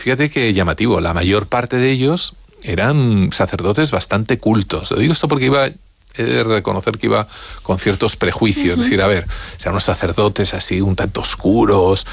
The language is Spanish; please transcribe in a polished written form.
fíjate qué llamativo, la mayor parte de ellos eran sacerdotes bastante cultos. Lo digo esto porque he de reconocer que iba con ciertos prejuicios. Es decir, a ver, eran unos sacerdotes así un tanto oscuros,